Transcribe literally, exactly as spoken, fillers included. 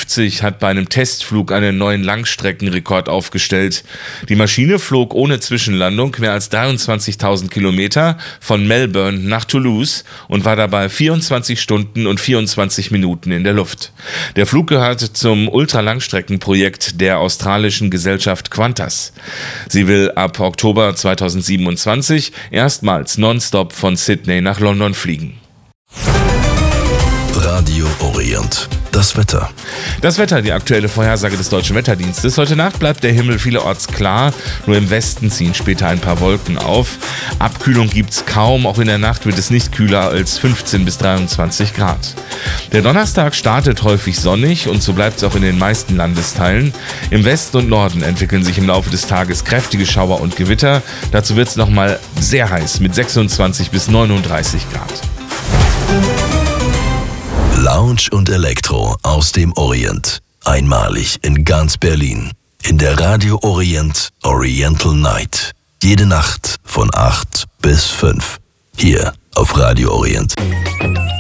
fünfzig hat bei einem Testflug einen neuen Langstreckenrekord aufgestellt. Die Maschine flog ohne Zwischenlandung mehr als dreiundzwanzigtausend Kilometer von Melbourne nach Toulouse und war dabei vierundzwanzig Stunden und vierundzwanzig Minuten in der Luft. Der Flug gehört zum Ultralangstreckenprojekt der australischen Gesellschaft Qantas. Sie will ab Oktober zweitausendsiebenundzwanzig erstmals nonstop von Sydney nach London fliegen. Radio Orient. Das Wetter. Das Wetter, die aktuelle Vorhersage des Deutschen Wetterdienstes. Heute Nacht bleibt der Himmel vielerorts klar, nur im Westen ziehen später ein paar Wolken auf. Abkühlung gibt's kaum, auch in der Nacht wird es nicht kühler als fünfzehn bis dreiundzwanzig Grad. Der Donnerstag startet häufig sonnig und so bleibt es auch in den meisten Landesteilen. Im Westen und Norden entwickeln sich im Laufe des Tages kräftige Schauer und Gewitter. Dazu wird es nochmal sehr heiß mit sechsundzwanzig bis neununddreißig Grad. Lounge und Elektro aus dem Orient. Einmalig in ganz Berlin. In der Radio Orient Oriental Night. Jede Nacht von acht bis fünf. Hier auf Radio Orient.